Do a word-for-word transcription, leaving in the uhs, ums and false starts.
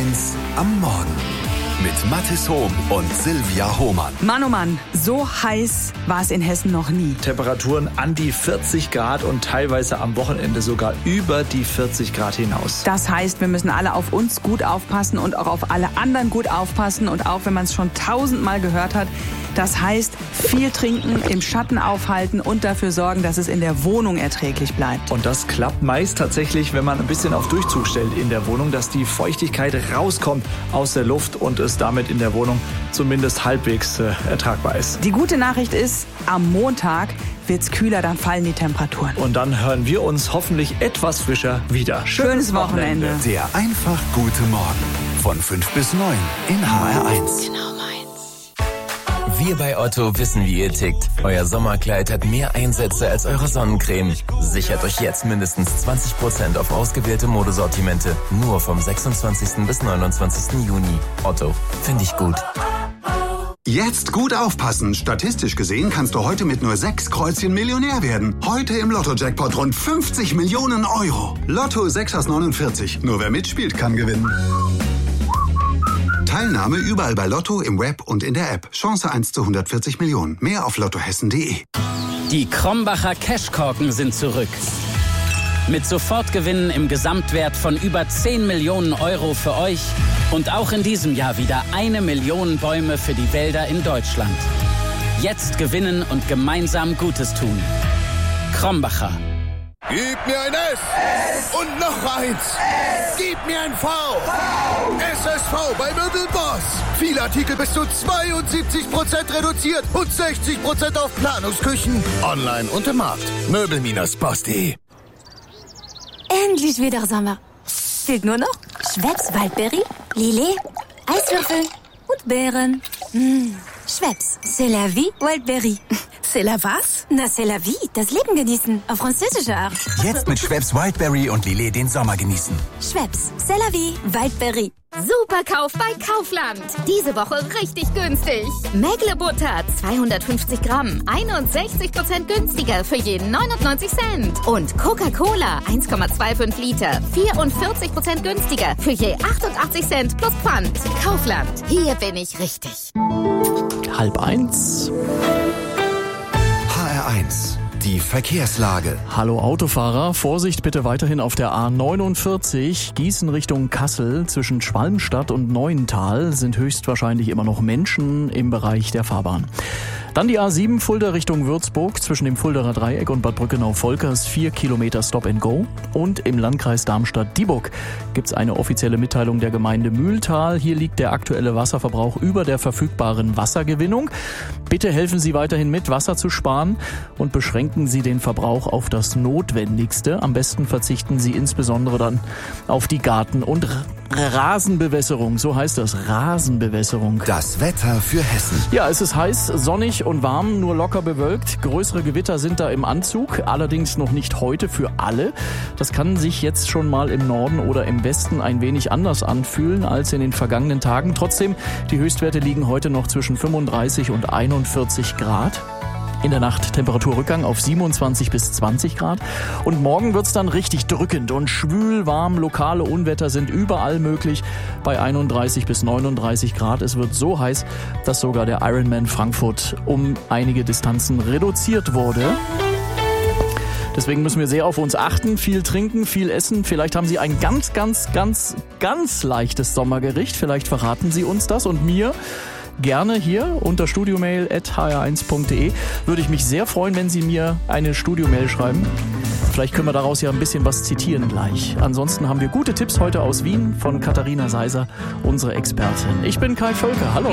eins am Morgen mit Mathis Hohm und Silvia Hohmann. Mann, oh Mann, so heiß war es in Hessen noch nie. Temperaturen an die vierzig Grad und teilweise am Wochenende sogar über die vierzig Grad hinaus. Das heißt, wir müssen alle auf uns gut aufpassen und auch auf alle anderen gut aufpassen. Und auch wenn man es schon tausendmal gehört hat, das heißt, viel trinken, im Schatten aufhalten und dafür sorgen, dass es in der Wohnung erträglich bleibt. Und das klappt meist tatsächlich, wenn man ein bisschen auf Durchzug stellt in der Wohnung, dass die Feuchtigkeit rauskommt aus der Luft und es damit in der Wohnung zumindest halbwegs äh, ertragbar ist. Die gute Nachricht ist, am Montag wird's kühler, dann fallen die Temperaturen. Und dann hören wir uns hoffentlich etwas frischer wieder. Schönes Wochenende. Der einfach gute Morgen von fünf bis neun in H R eins. Genau meins. Wir bei Otto wissen, wie ihr tickt. Euer Sommerkleid hat mehr Einsätze als eure Sonnencreme. Sichert euch jetzt mindestens zwanzig Prozent auf ausgewählte Modesortimente. Nur vom sechsundzwanzigsten bis neunundzwanzigsten Juni. Otto, finde ich gut. Jetzt gut aufpassen. Statistisch gesehen kannst du heute mit nur sechs Kreuzchen Millionär werden. Heute im Lotto-Jackpot rund fünfzig Millionen Euro. Lotto sechs aus neunundvierzig. Nur wer mitspielt, kann gewinnen. Teilnahme überall bei Lotto, im Web und in der App. Chance eins zu hundertvierzig Millionen. Mehr auf lottohessen punkt de. Die Krombacher Cashkorken sind zurück. Mit Sofortgewinnen im Gesamtwert von über zehn Millionen Euro für euch und auch in diesem Jahr wieder eine Million Bäume für die Wälder in Deutschland. Jetzt gewinnen und gemeinsam Gutes tun. Krombacher. Gib mir ein S, S. Und noch eins. S. Gib mir ein V. V. S S V bei Möbelboss. Viele Artikel bis zu zweiundsiebzig Prozent reduziert und sechzig Prozent auf Planungsküchen. Online und im Markt. Möbel-boss punkt de. Endlich wieder Sommer. Fehlt nur noch Schweppes Waldberry, Lillet, Eiswürfel und Beeren. Mmh. Schweppes, c'est la vie, Waldberry. C'est la was? Na, c'est la vie, das Leben genießen, auf französische Art. Jetzt mit Schweppes Wildberry und Lillet den Sommer genießen. Schweppes, c'est la vie, Waldberry. Super Kauf bei Kaufland. Diese Woche richtig günstig. Mägle-Butter zweihundertfünfzig Gramm, einundsechzig Prozent günstiger für jeden neunundneunzig Cent. Und Coca-Cola eins Komma fünfundzwanzig Liter, vierundvierzig Prozent günstiger für je achtundachtzig Cent plus Pfand. Kaufland, hier bin ich richtig. Halb eins. H R eins. Die Verkehrslage. Hallo Autofahrer, Vorsicht bitte weiterhin auf der A neunundvierzig, Gießen Richtung Kassel. Zwischen Schwalmstadt und Neuental sind höchstwahrscheinlich immer noch Menschen im Bereich der Fahrbahn. Dann die A sieben Fulda Richtung Würzburg, zwischen dem Fuldaer Dreieck und Bad Brückenau-Volkers, vier Kilometer Stop and Go. Und im Landkreis Darmstadt-Dieburg gibt es eine offizielle Mitteilung der Gemeinde Mühltal. Hier liegt der aktuelle Wasserverbrauch über der verfügbaren Wassergewinnung. Bitte helfen Sie weiterhin mit, Wasser zu sparen und beschränken Sie den Verbrauch auf das Notwendigste. Am besten verzichten Sie insbesondere dann auf die Garten- und Rasenbewässerung. So heißt das, Rasenbewässerung. Das Wetter für Hessen. Ja, es ist heiß, sonnig und warm, nur locker bewölkt. Größere Gewitter sind da im Anzug, allerdings noch nicht heute für alle. Das kann sich jetzt schon mal im Norden oder im Westen ein wenig anders anfühlen als in den vergangenen Tagen. Trotzdem, die Höchstwerte liegen heute noch zwischen fünfunddreißig und einundvierzig Grad. In der Nacht Temperaturrückgang auf siebenundzwanzig bis zwanzig Grad. Und morgen wird's dann richtig drückend und schwül, warm. Lokale Unwetter sind überall möglich bei einunddreißig bis neununddreißig Grad. Es wird so heiß, dass sogar der Ironman Frankfurt um einige Distanzen reduziert wurde. Deswegen müssen wir sehr auf uns achten, viel trinken, viel essen. Vielleicht haben Sie ein ganz, ganz, ganz, ganz leichtes Sommergericht. Vielleicht verraten Sie uns das und mir. Gerne hier unter studiomail at h r eins punkt de. Würde ich mich sehr freuen, wenn Sie mir eine Studiomail schreiben. Vielleicht können wir daraus ja ein bisschen was zitieren gleich. Ansonsten haben wir gute Tipps heute aus Wien von Katharina Seiser, unsere Expertin. Ich bin Kai Völker. Hallo.